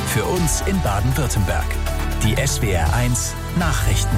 Für uns in Baden-Württemberg. Die SWR1 Nachrichten.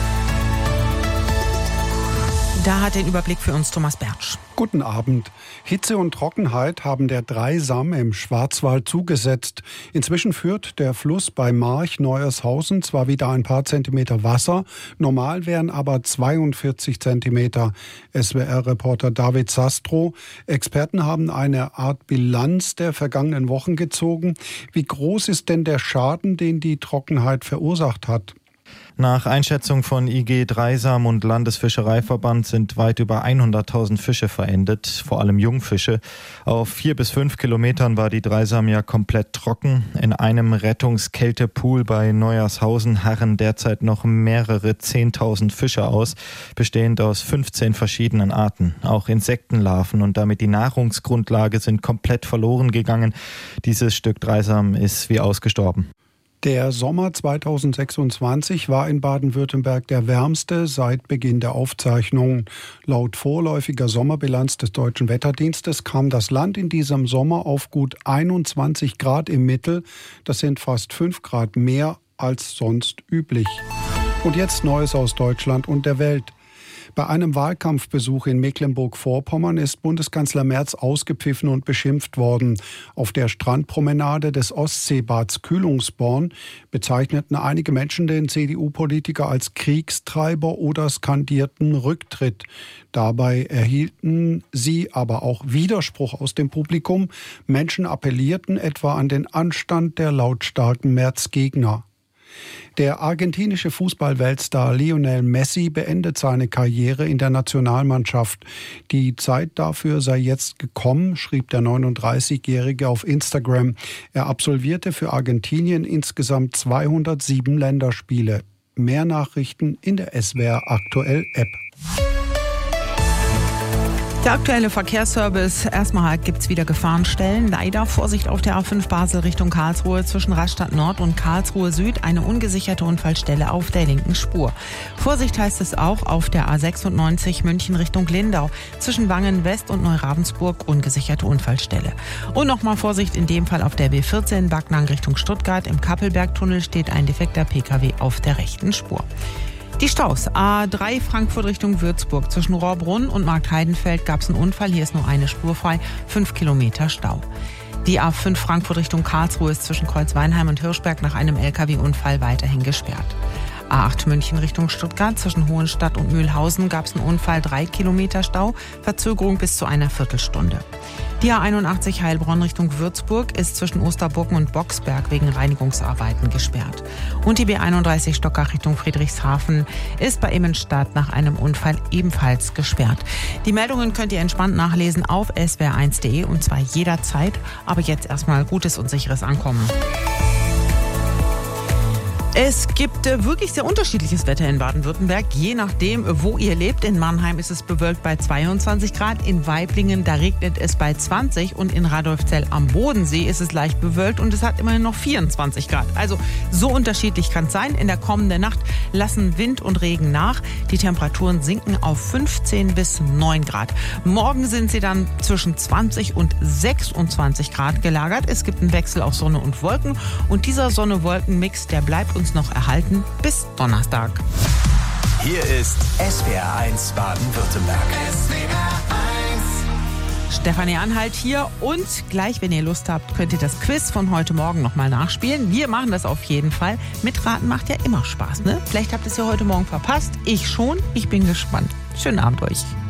Da hat den Überblick für uns Thomas Bertsch. Guten Abend. Hitze und Trockenheit haben der Dreisam im Schwarzwald zugesetzt. Inzwischen führt der Fluss bei March-Neuershausen zwar wieder ein paar Zentimeter Wasser, normal wären aber 42 Zentimeter. SWR-Reporter David Sastro. Experten haben eine Art Bilanz der vergangenen Wochen gezogen. Wie groß ist denn der Schaden, den die Trockenheit verursacht hat? Nach Einschätzung von IG Dreisam und Landesfischereiverband sind weit über 100.000 Fische verendet, vor allem Jungfische. Auf 4 bis 5 Kilometern war die Dreisam ja komplett trocken. In einem Rettungskältepool bei Neuershausen harren derzeit noch mehrere 10.000 Fische aus, bestehend aus 15 verschiedenen Arten. Auch Insektenlarven und damit die Nahrungsgrundlage sind komplett verloren gegangen. Dieses Stück Dreisam ist wie ausgestorben. Der Sommer 2026 war in Baden-Württemberg der wärmste seit Beginn der Aufzeichnungen. Laut vorläufiger Sommerbilanz des Deutschen Wetterdienstes kam das Land in diesem Sommer auf gut 21 Grad im Mittel. Das sind fast 5 Grad mehr als sonst üblich. Und jetzt Neues aus Deutschland und der Welt. Bei einem Wahlkampfbesuch in Mecklenburg-Vorpommern ist Bundeskanzler Merz ausgepfiffen und beschimpft worden. Auf der Strandpromenade des Ostseebads Kühlungsborn bezeichneten einige Menschen den CDU-Politiker als Kriegstreiber oder skandierten Rücktritt. Dabei erhielten sie aber auch Widerspruch aus dem Publikum. Menschen appellierten etwa an den Anstand der lautstarken Merz-Gegner. Der argentinische Fußball-Weltstar Lionel Messi beendet seine Karriere in der Nationalmannschaft. Die Zeit dafür sei jetzt gekommen, schrieb der 39-Jährige auf Instagram. Er absolvierte für Argentinien insgesamt 207 Länderspiele. Mehr Nachrichten in der SWR Aktuell App. Der aktuelle Verkehrsservice. Erstmal gibt es wieder Gefahrenstellen. Leider Vorsicht auf der A5 Basel Richtung Karlsruhe zwischen Rastatt Nord und Karlsruhe Süd. Eine ungesicherte Unfallstelle auf der linken Spur. Vorsicht heißt es auch auf der A96 München Richtung Lindau. Zwischen Wangen West und Neuravensburg ungesicherte Unfallstelle. Und nochmal Vorsicht in dem Fall auf der B14 Backnang Richtung Stuttgart. Im Kappelbergtunnel steht ein defekter Pkw auf der rechten Spur. Die Staus. A3 Frankfurt Richtung Würzburg. Zwischen Rohrbrunn und Marktheidenfeld gab es einen Unfall. Hier ist nur eine Spur frei. 5 Kilometer Stau. Die A5 Frankfurt Richtung Karlsruhe ist zwischen Kreuzweinheim und Hirschberg nach einem Lkw-Unfall weiterhin gesperrt. A8 München Richtung Stuttgart. Zwischen Hohenstadt und Mühlhausen gab es einen Unfall. 3 Kilometer Stau. Verzögerung bis zu einer Viertelstunde. Die A81 Heilbronn Richtung Würzburg ist zwischen Osterburgen und Boxberg wegen Reinigungsarbeiten gesperrt. Und die B31 Stockach Richtung Friedrichshafen ist bei Immenstadt nach einem Unfall ebenfalls gesperrt. Die Meldungen könnt ihr entspannt nachlesen auf swr1.de und zwar jederzeit. Aber jetzt erstmal gutes und sicheres Ankommen. Es gibt wirklich sehr unterschiedliches Wetter in Baden-Württemberg, je nachdem, wo ihr lebt. In Mannheim ist es bewölkt bei 22 Grad, in Waiblingen, da regnet es bei 20 und in Radolfzell am Bodensee ist es leicht bewölkt und es hat immerhin noch 24 Grad. Also so unterschiedlich kann es sein. In der kommenden Nacht lassen Wind und Regen nach. Die Temperaturen sinken auf 15 bis 9 Grad. Morgen sind sie dann zwischen 20 und 26 Grad gelagert. Es gibt einen Wechsel aus Sonne und Wolken und dieser Sonne-Wolken-Mix, der bleibt uns noch erhalten bis Donnerstag. Hier ist SWR1 Baden-Württemberg. Stefanie Anhalt hier und gleich, wenn ihr Lust habt, könnt ihr das Quiz von heute Morgen nochmal nachspielen. Wir machen das auf jeden Fall. Mitraten macht ja immer Spaß, ne? Vielleicht habt ihr es ja heute Morgen verpasst. Ich schon. Ich bin gespannt. Schönen Abend euch.